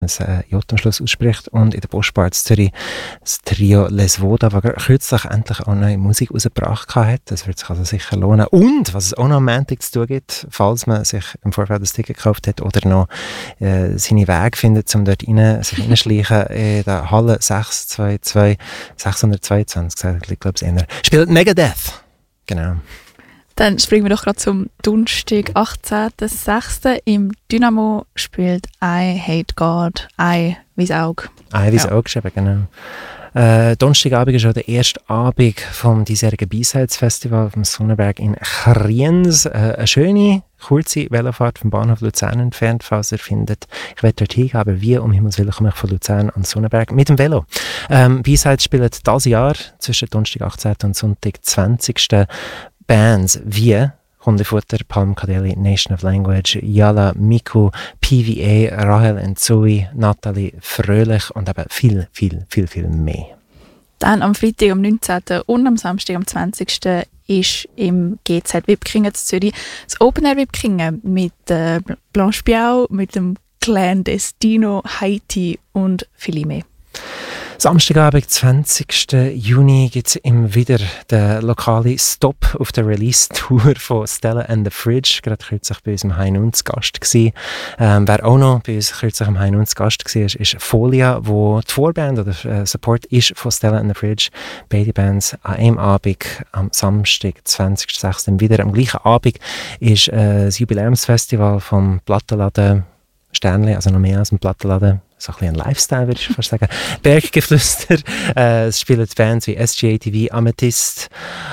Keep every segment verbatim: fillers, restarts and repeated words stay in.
das äh, J am Schluss ausspricht. Und in der Postbar in Zürich das Trio Les Voda, das kürzlich endlich auch neue Musik rausgebracht hat. Das wird sich also sicher lohnen. Und was es auch noch am Montag zu tun gibt, falls man sich im Vorfeld das Ticket gekauft hat oder noch äh, seine Wege findet, um dort rein, sich reinschleichen, in der Halle sechs zwei zwei, sechshundertzweiundzwanzig, ich glaube es eher, spielt Megadeth. Genau. Dann springen wir doch gerade zum Donnerstag, achtzehnten sechsten Im Dynamo spielt I Hate God, I wie das Auge. I wie das Auge geschrieben, genau. Äh, Donnerstagabend ist auch der erste Abend vom diesjährigen B-Sides-Festival vom Sonnenberg in Kriens. Äh, eine schöne, kurze Velofahrt vom Bahnhof Luzern entfernt, falls ihr findet, ich werde dort hingehen, aber wie, um Himmels Willen, komme ich von Luzern an Sonnenberg mit dem Velo. Ähm, B-Sides spielen dieses Jahr zwischen Donnerstag achtzehnten und Sonntag zwanzigsten Bands wie Hundefutter, Palm Kadeli, Nation of Language, Yala, Miku, P V A, Rahel und Zoe, Nathalie, Fröhlich und eben viel, viel, viel, viel mehr. Dann am Freitag, am neunzehnten und am Samstag, am zwanzigsten ist im G Z Wipkingen in Zürich das Open Air Wipkingen mit äh, Blanche Biau, mit dem Clandestino, Haiti und viel mehr. Samstagabend, zwanzigsten Juni, gibt es immer wieder den lokalen Stop auf der Release-Tour von Stella and the Fridge. Gerade kürzlich bei uns im Heinun zu Gast gewesen. Ähm, wer auch noch bei uns kürzlich im Heinun zu Gast war, ist, ist Folia, wo die Vorband oder äh, Support ist von Stella and the Fridge. Beide Bands an einem Abend, am Samstag, zwanzigsten sechsten wieder. Am gleichen Abend ist äh, das Jubiläumsfestival vom Plattenladen Sternli, also noch mehr als ein Plattenladen. So ein bisschen ein Lifestyle, würde ich fast sagen. Berggeflüster. Äh, es spielen Bands wie S G A T V, Amethyst,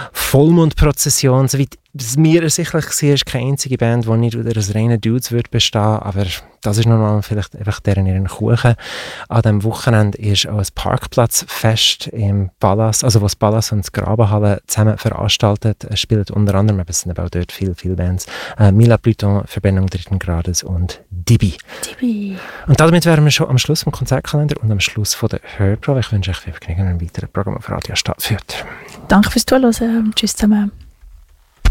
Vollmondprozession. Soweit es mir ersichtlich war, ist keine einzige Band, die nicht aus reinen Dudes wird bestehen. Aber das ist normal vielleicht einfach deren ihren Kuchen. An diesem Wochenende ist auch ein Parkplatzfest im Palast, also wo das Palast und das Grabenhalle zusammen veranstaltet. Es spielen unter anderem, aber es sind auch dort viele, viele Bands, äh, Mila Pluton, Verbindung dritten Grades und Dibi. Dibi. Und damit wären wir schon am Schluss vom Konzertkalender und am Schluss von der Hörprobe. Ich wünsche euch viel Vergnügen, ein weiteres Programm auf Radio Stadtfürth. Danke fürs Zuhören. Tschüss zusammen.